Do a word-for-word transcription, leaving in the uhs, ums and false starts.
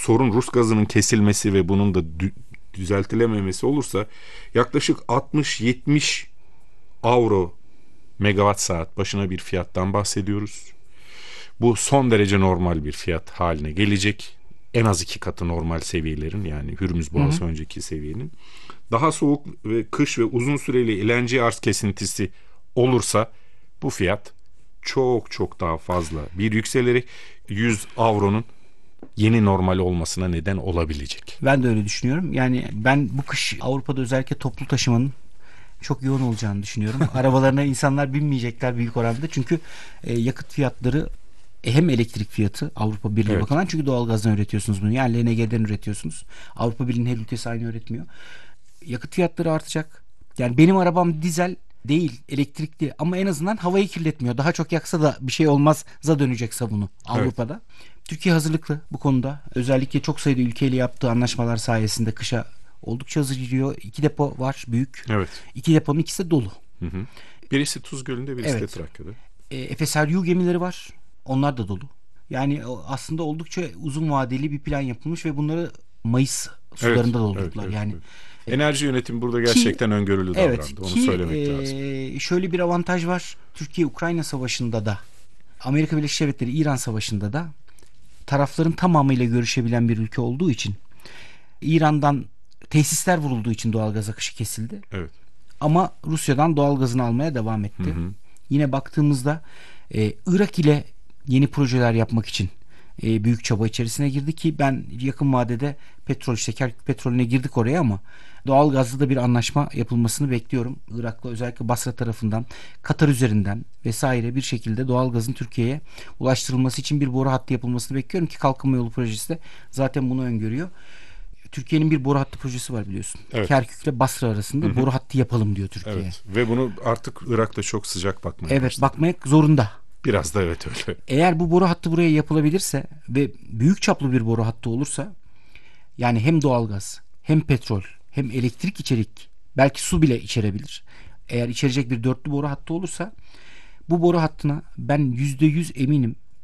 sorun Rus gazının kesilmesi ve bunun da dü- düzeltilememesi olursa yaklaşık altmış yetmiş avro megawatt saat başına bir fiyattan bahsediyoruz. Bu son derece normal bir fiyat haline gelecek. En az iki katı normal seviyelerin, yani Hürmüz Hı hı. Boğazı önceki seviyenin. Daha soğuk ve kış ve uzun süreli L N G arz kesintisi olursa bu fiyat çok çok daha fazla bir yükselerek yüz avronun yeni normal olmasına neden olabilecek. Ben de öyle düşünüyorum. Yani ben bu kış Avrupa'da özellikle toplu taşımanın çok yoğun olacağını düşünüyorum. Arabalarına insanlar binmeyecekler büyük oranda. Çünkü e, yakıt fiyatları, e, hem elektrik fiyatı Avrupa Birliği Evet. bakımından, çünkü doğalgazdan üretiyorsunuz bunu. Yani L N G'den üretiyorsunuz. Avrupa Birliği'nin her ülkesi aynı üretmiyor. Yakıt fiyatları artacak. Yani benim arabam dizel değil, elektrikli, ama en azından havayı kirletmiyor. Daha çok yaksa da bir şey olmaz'a dönecek sabunu Evet. Avrupa'da. Türkiye hazırlıklı bu konuda. Özellikle çok sayıda ülkeyle yaptığı anlaşmalar sayesinde kışa oldukça hazır giriyor. İki depo var, büyük. Evet. İki deponun ikisi de dolu. Hı hı. Birisi Tuz Gölü'nde, birisi de Evet. Trakya'da. E, Efes Her Yu gemileri var. Onlar da dolu. Yani o aslında oldukça uzun vadeli bir plan yapılmış ve bunları Mayıs Evet, sularında evet, doldurdular. evet, Yani evet. e, Enerji yönetimi burada ki gerçekten öngörülü evet, davrandı. Onu ki söylemek lazım. e, şöyle bir avantaj var. Türkiye-Ukrayna savaşında da, Amerika Birleşik Devletleri İran savaşında da tarafların tamamıyla görüşebilen bir ülke olduğu için, İran'dan tesisler vurulduğu için doğalgaz akışı kesildi. Evet. Ama Rusya'dan doğalgazını almaya devam Hı etti. hı. Yine baktığımızda e, Irak ile yeni projeler yapmak için e, büyük çaba içerisine girdi ki ben yakın vadede petrol, işte Kerkük petrolüne girdik oraya, ama doğalgazda da bir anlaşma yapılmasını bekliyorum. Irak'la özellikle Basra tarafından, Katar üzerinden vesaire bir şekilde doğalgazın Türkiye'ye ulaştırılması için bir boru hattı yapılmasını bekliyorum ki Kalkınma Yolu projesi de zaten bunu öngörüyor. Türkiye'nin bir boru hattı projesi var, biliyorsun. Evet. Kerkük'le Basra Hı arasında hı. boru hattı yapalım diyor Türkiye. Evet. Ve bunu artık Irak'ta çok sıcak bakmaya Evet, başladı. bakmak zorunda. Biraz da evet öyle. Eğer bu boru hattı buraya yapılabilirse ve büyük çaplı bir boru hattı olursa, yani hem doğalgaz, hem petrol, hem elektrik içerik, belki su bile içerebilir. Eğer içerecek bir dörtlü boru hattı olursa, bu boru hattına ben yüzde yüz eminim